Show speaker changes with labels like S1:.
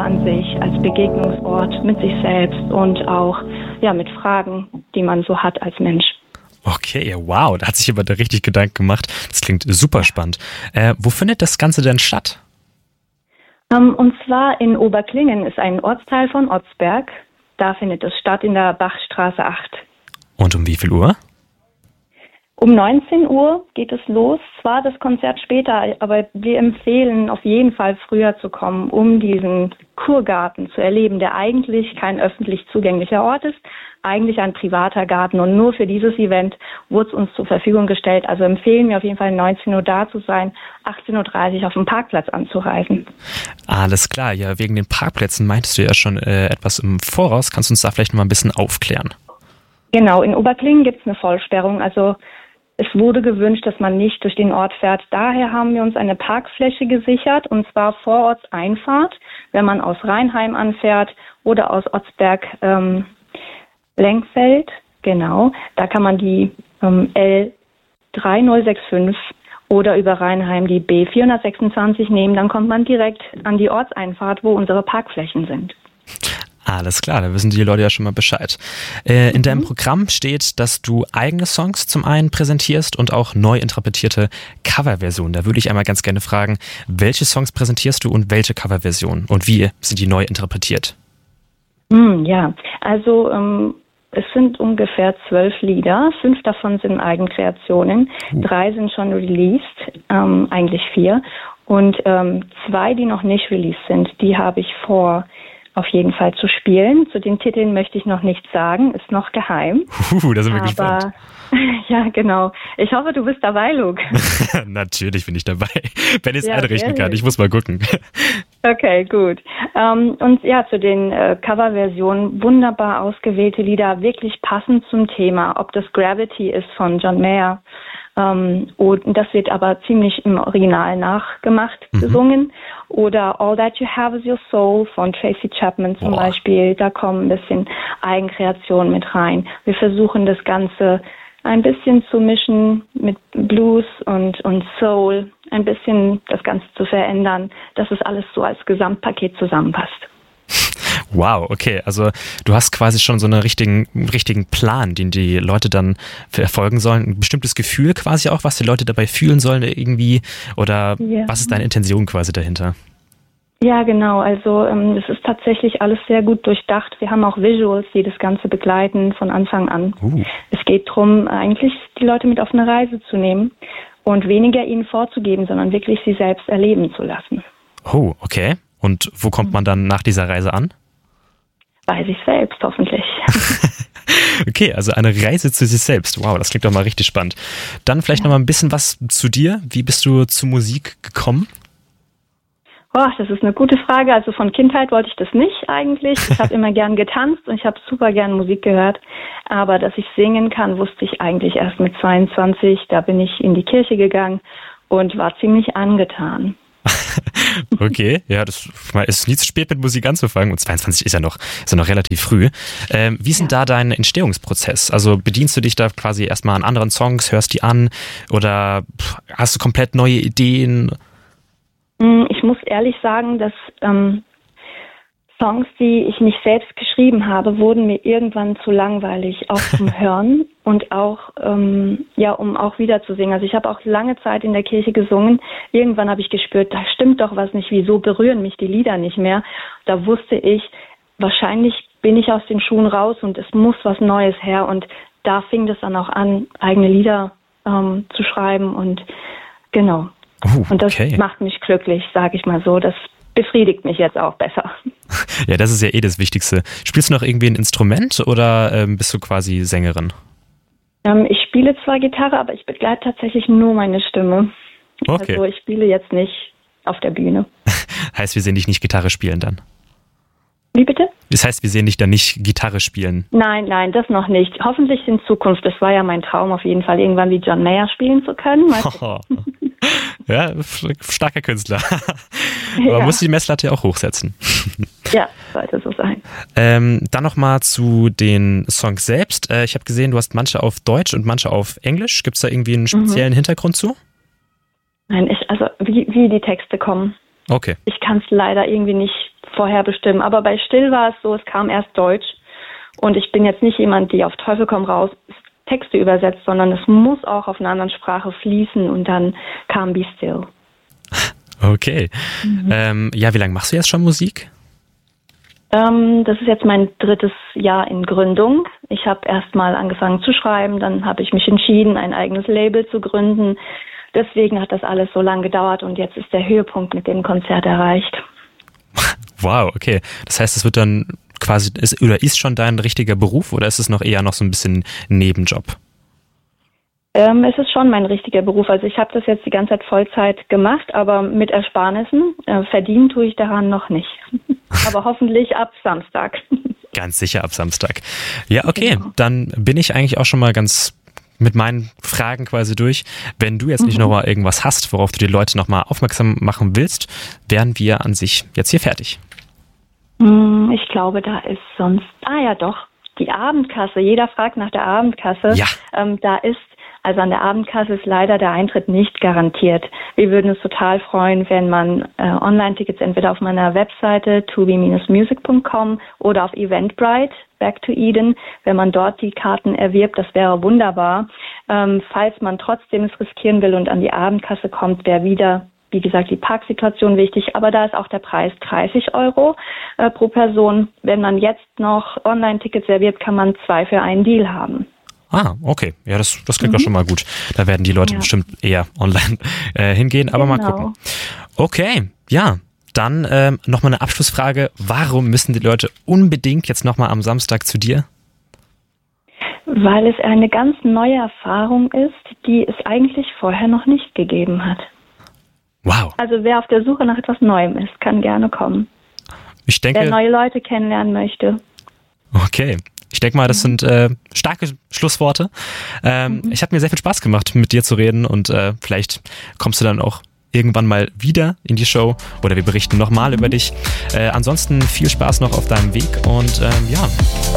S1: an sich als Begegnungsort mit sich selbst und auch mit Fragen, die man so hat als Mensch.
S2: Okay, wow, da hat sich jemand da richtig Gedanken gemacht. Das klingt super spannend. Wo findet das Ganze denn statt?
S1: Und zwar in Oberklingen ist ein Ortsteil von Otzberg. Da findet es statt in der Bachstraße 8.
S2: Und um wie viel Uhr?
S1: Um 19 Uhr geht es los. Zwar das Konzert später, aber wir empfehlen auf jeden Fall früher zu kommen, um diesen Kurgarten zu erleben, der eigentlich kein öffentlich zugänglicher Ort ist, eigentlich ein privater Garten. Und nur für dieses Event wurde es uns zur Verfügung gestellt. Also empfehlen wir auf jeden Fall 19 Uhr da zu sein, 18.30 Uhr auf dem Parkplatz anzureisen.
S2: Alles klar, ja, wegen den Parkplätzen meintest du ja schon etwas im Voraus. Kannst du uns da vielleicht noch mal ein bisschen aufklären?
S1: Genau, in Oberklingen gibt es eine Vollsperrung. Also es wurde gewünscht, dass man nicht durch den Ort fährt. Daher haben wir uns eine Parkfläche gesichert, und zwar vor Ortseinfahrt, wenn man aus Rheinheim anfährt oder aus Otzberg-Lenkfeld. Genau, da kann man die L3065 oder über Rheinheim die B426 nehmen. Dann kommt man direkt an die Ortseinfahrt, wo unsere Parkflächen sind.
S2: Alles klar, da wissen die Leute ja schon mal Bescheid. In deinem Programm steht, dass du eigene Songs zum einen präsentierst und auch neu interpretierte Coverversionen. Da würde ich einmal ganz gerne fragen, welche Songs präsentierst du und welche Coverversionen und wie sind die neu interpretiert?
S1: Ja, also es sind ungefähr 12 Lieder, 5 davon sind Eigenkreationen, 3 sind schon released, eigentlich 4 und 2, die noch nicht released sind, die habe ich vor, auf jeden Fall zu spielen. Zu den Titeln möchte ich noch nichts sagen, ist noch geheim.
S2: Da sind wir gespannt.
S1: Ja, genau. Ich hoffe, du bist dabei, Luke.
S2: Natürlich bin ich dabei. Wenn ich es einrichten kann, ich muss mal gucken.
S1: Okay, gut. Und ja, zu den Coverversionen, wunderbar ausgewählte Lieder, wirklich passend zum Thema, ob das Gravity ist von John Mayer, und das wird aber ziemlich im Original nachgemacht, gesungen. Oder All That You Have Is Your Soul von Tracy Chapman zum Beispiel. Da kommen ein bisschen Eigenkreation mit rein. Wir versuchen das Ganze ein bisschen zu mischen mit Blues und Soul, ein bisschen das Ganze zu verändern, dass es alles so als Gesamtpaket zusammenpasst.
S2: Wow, okay, also du hast quasi schon so einen richtigen Plan, den die Leute dann verfolgen sollen. Ein bestimmtes Gefühl quasi auch, was die Leute dabei fühlen sollen irgendwie, oder was ist deine Intention quasi dahinter?
S1: Ja, genau, also es ist tatsächlich alles sehr gut durchdacht. Wir haben auch Visuals, die das Ganze begleiten von Anfang an. Es geht darum, eigentlich die Leute mit auf eine Reise zu nehmen und weniger ihnen vorzugeben, sondern wirklich sie selbst erleben zu lassen.
S2: Oh, okay. Und wo kommt man dann nach dieser Reise an?
S1: Bei sich selbst, hoffentlich.
S2: Okay, also eine Reise zu sich selbst. Wow, das klingt doch mal richtig spannend. Dann vielleicht noch mal ein bisschen was zu dir. Wie bist du zur Musik gekommen?
S1: Das ist eine gute Frage. Also von Kindheit wollte ich das nicht eigentlich. Ich habe immer gern getanzt und ich habe super gern Musik gehört. Aber dass ich singen kann, wusste ich eigentlich erst mit 22. Da bin ich in die Kirche gegangen und war ziemlich angetan.
S2: Okay, ja, das ist nie zu spät, mit Musik anzufangen. Und 22 ist ja noch relativ früh. Wie ist denn da dein Entstehungsprozess? Also bedienst du dich da quasi erstmal an anderen Songs, hörst die an oder hast du komplett neue Ideen?
S1: Ich muss ehrlich sagen, dass Songs, die ich nicht selbst geschrieben habe, wurden mir irgendwann zu langweilig, auch zum Hören und auch, um auch wieder zu singen. Also ich habe auch lange Zeit in der Kirche gesungen. Irgendwann habe ich gespürt, da stimmt doch was nicht, wieso berühren mich die Lieder nicht mehr? Da wusste ich, wahrscheinlich bin ich aus den Schuhen raus und es muss was Neues her. Und da fing das dann auch an, eigene Lieder zu schreiben und genau. Und das macht mich glücklich, sage ich mal so. Das befriedigt mich jetzt auch besser.
S2: Ja, das ist ja das Wichtigste. Spielst du noch irgendwie ein Instrument oder bist du quasi Sängerin?
S1: Ich spiele zwar Gitarre, aber ich begleite tatsächlich nur meine Stimme. Okay. Also ich spiele jetzt nicht auf der Bühne.
S2: Heißt, wir sehen dich nicht Gitarre spielen dann?
S1: Wie bitte?
S2: Das heißt, wir sehen dich dann nicht Gitarre spielen?
S1: Nein, das noch nicht. Hoffentlich in Zukunft. Das war ja mein Traum auf jeden Fall, irgendwann wie John Mayer spielen zu können.
S2: Ja, starker Künstler. Aber man muss die Messlatte ja auch hochsetzen.
S1: Ja, sollte so sein.
S2: Dann nochmal zu den Songs selbst. Ich habe gesehen, du hast manche auf Deutsch und manche auf Englisch. Gibt es da irgendwie einen speziellen Hintergrund zu?
S1: Nein, also wie die Texte kommen.
S2: Okay.
S1: Ich kann es leider irgendwie nicht vorherbestimmen. Aber bei Still war es so, es kam erst Deutsch. Und ich bin jetzt nicht jemand, die auf Teufel komm raus Texte übersetzt, sondern es muss auch auf einer anderen Sprache fließen. Und dann kam Be Still.
S2: Okay. Wie lange machst du jetzt schon Musik?
S1: Das ist jetzt mein 3. Jahr in Gründung. Ich habe erst mal angefangen zu schreiben, dann habe ich mich entschieden, ein eigenes Label zu gründen. Deswegen hat das alles so lange gedauert und jetzt ist der Höhepunkt mit dem Konzert erreicht.
S2: Wow, okay. Das heißt, es wird dann quasi, ist schon dein richtiger Beruf oder ist es noch eher noch so ein bisschen ein Nebenjob?
S1: Es ist schon mein richtiger Beruf. Also ich habe das jetzt die ganze Zeit Vollzeit gemacht, aber mit Ersparnissen. Verdienen tue ich daran noch nicht. Aber hoffentlich ab Samstag.
S2: Ganz sicher ab Samstag. Ja, okay.
S1: Genau.
S2: Dann bin ich eigentlich auch schon mal ganz mit meinen Fragen quasi durch. Wenn du jetzt nicht noch mal irgendwas hast, worauf du die Leute noch mal aufmerksam machen willst, wären wir an sich jetzt hier fertig.
S1: Ich glaube, da ist sonst... ja doch, die Abendkasse. Jeder fragt nach der Abendkasse.
S2: Ja.
S1: Also an der Abendkasse ist leider der Eintritt nicht garantiert. Wir würden uns total freuen, wenn man Online-Tickets entweder auf meiner Webseite tubi-music.com oder auf Eventbrite, Back to Eden, wenn man dort die Karten erwirbt, das wäre wunderbar. Falls man trotzdem es riskieren will und an die Abendkasse kommt, wäre wieder, wie gesagt, die Parksituation wichtig, aber da ist auch der Preis 30 € pro Person. Wenn man jetzt noch Online-Tickets erwirbt, kann man 2 für einen Deal haben.
S2: Okay. Ja, das klingt doch schon mal gut. Da werden die Leute bestimmt eher online hingehen, aber mal gucken. Okay, ja. Dann nochmal eine Abschlussfrage. Warum müssen die Leute unbedingt jetzt nochmal am Samstag zu dir?
S1: Weil es eine ganz neue Erfahrung ist, die es eigentlich vorher noch nicht gegeben hat.
S2: Wow.
S1: Also wer auf der Suche nach etwas Neuem ist, kann gerne kommen.
S2: Ich denke,
S1: wer neue Leute kennenlernen möchte.
S2: Okay. Ich denke mal, das sind starke Schlussworte. Ich habe mir sehr viel Spaß gemacht, mit dir zu reden und vielleicht kommst du dann auch irgendwann mal wieder in die Show oder wir berichten nochmal über dich. Ansonsten viel Spaß noch auf deinem Weg und ja.